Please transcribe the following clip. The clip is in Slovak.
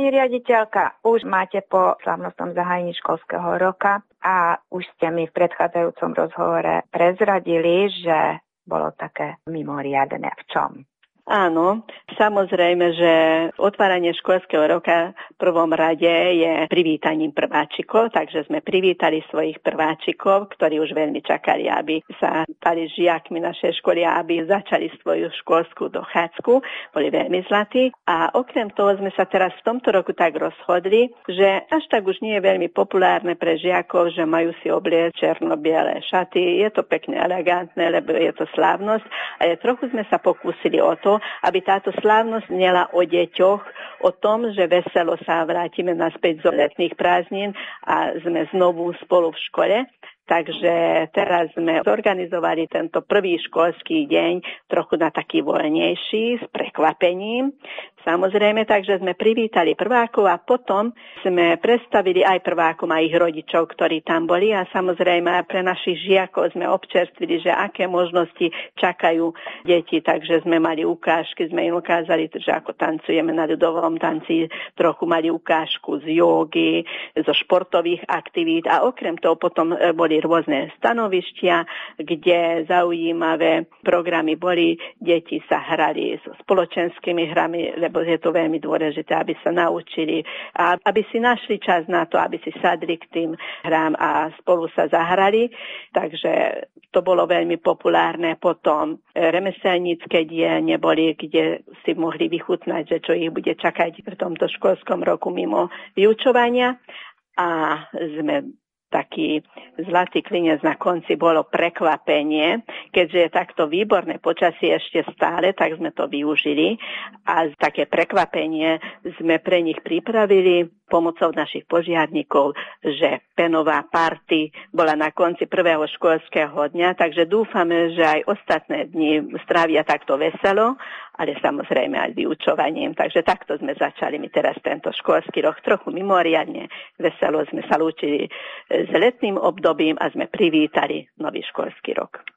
Pani riaditeľka, už máte po slávnostnom zahájení školského roka a už ste mi v predchádzajúcom rozhovore prezradili, že bolo také mimoriadne. V čom? Áno, samozrejme, že otváranie školského roka v prvom rade je privítaním prváčikov, takže sme privítali svojich prváčikov, ktorí už veľmi čakali, aby sa stali žiakmi našej školy a aby začali svoju školskú dochádzku. Boli veľmi zlatí a okrem toho sme sa teraz v tomto roku tak rozhodli, že až tak už nie je veľmi populárne pre žiakov, že majú si obliecť černo-biele šaty. Je to pekne elegantné, lebo je to slávnosť, ale trochu sme sa pokúsili o to, aby táto slávnosť nela o deťoch, o tom, že veselo sa vrátime naspäť zo letných prázdnin a sme znovu spolu v škole. Takže teraz sme zorganizovali tento prvý školský deň trochu na taký voľnejší, s prekvapením. Samozrejme, takže sme privítali prvákov a potom sme predstavili aj prvákom a ich rodičov, ktorí tam boli a samozrejme aj pre našich žiakov sme občerstvili, že aké možnosti čakajú deti, takže sme mali ukážky, sme im ukázali, že ako tancujeme na ľudovom tanci, trochu mali ukážku z jógy, zo športových aktivít a okrem toho potom boli rôzne stanovištia, kde zaujímavé programy boli, deti sa hrali so spoločenskými hrami, lebo je to veľmi dôležité, aby sa naučili a aby si našli čas na to, aby si sadli k tým hrám a spolu sa zahrali. Takže to bolo veľmi populárne. Potom remeselnícke dielne boli, kde si mohli vychutnať, že čo ich bude čakať v tomto školskom roku mimo vyučovania. A sme taký zlatý klinec na konci bolo prekvapenie, keďže je takto výborné počasie ešte stále, tak sme to využili a také prekvapenie sme pre nich pripravili pomocou našich požiarníkov, že penová party bola na konci prvého školského dňa, takže dúfame, že aj ostatné dni strávia takto veselo, ale samozrejme aj vyučovaním. Takže takto sme začali my teraz tento školský rok trochu mimoriadne veselo sme sa lúčili s letným obdobím a sme privítali nový školský rok.